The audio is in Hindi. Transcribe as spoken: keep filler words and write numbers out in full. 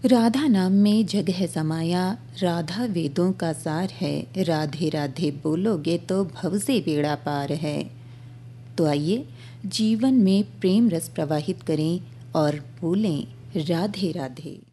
राधा नाम में जग है समाया, राधा वेदों का सार है। राधे राधे बोलोगे तो भव से बेड़ा पार है। तो आइए जीवन में प्रेम रस प्रवाहित करें और बोलें राधे राधे।